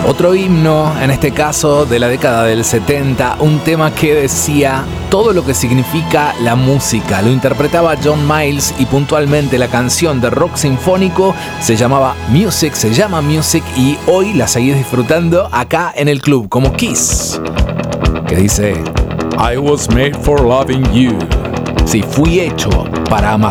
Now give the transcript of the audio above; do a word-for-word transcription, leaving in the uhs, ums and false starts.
Otro himno, en este caso de la década del setenta, un tema que decía todo lo que significa la música. Lo interpretaba John Miles y puntualmente la canción de rock sinfónico se llamaba Music, se llama Music y hoy la seguís disfrutando acá en el club como Kiss, que dice I was made for loving you. Sí, fui hecho para amar.